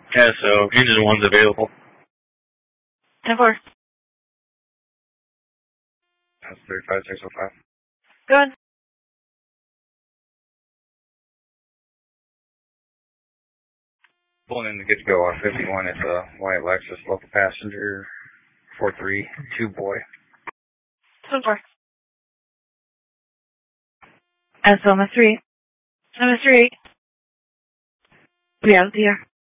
Yeah, so engine one's available. 10-4. That's 35605. Go ahead. Pulling in to get to go on 51. It's a white Lexus, local passenger, 432 boy. 10-4. SLMS 3. MS 3. We out of the air.